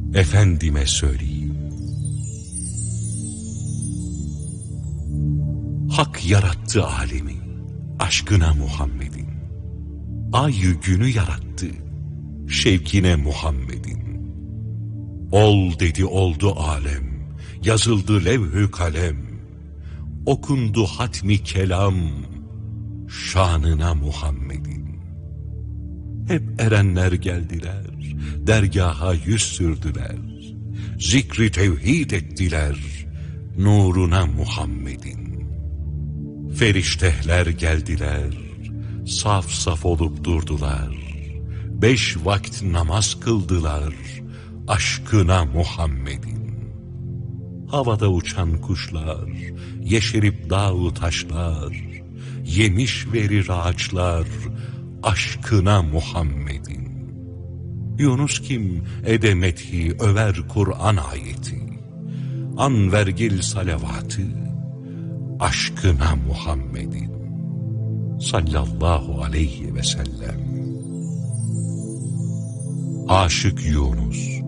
efendime söyleyeyim. Hak yarattı alemi aşkına Muhammed'in. Ay günü yarattı şevkine Muhammed'in. Ol dedi oldu alem, yazıldı levh-ü kalem, okundu hatmi kelam şanına Muhammed'in. Hep erenler geldiler, dergaha yüz sürdüler, zikri tevhid ettiler nuruna Muhammed'in. Feriştehler geldiler, saf saf olup durdular, 5 vakit namaz kıldılar aşkına Muhammed'in. Havada uçan kuşlar, yeşerip dağ taşlar, yemiş verir ağaçlar aşkına Muhammed'in. Yunus kim edemethi över Kur'an ayeti, an vergil salavatı aşkına Muhammed'in sallallahu aleyhi ve sellem. Aşık Yunus